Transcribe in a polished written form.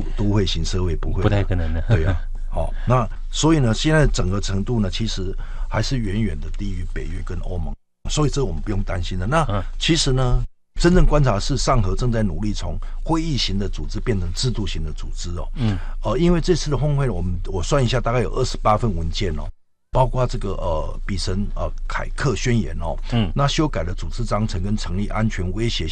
都会型社会不会， 不太可能的。 对啊，好，那所以呢，现在整个程度呢，其实还是远远的低于北约跟欧盟，所以这我们不用担心的。那其实呢，真正观察是上合正在努力从会议型的组织变成制度型的组织哦。因为这次的峰会，我算一下，大概有28份文件哦。包括这个比神凯克宣言哦，那修改了组织章程跟成立安全威胁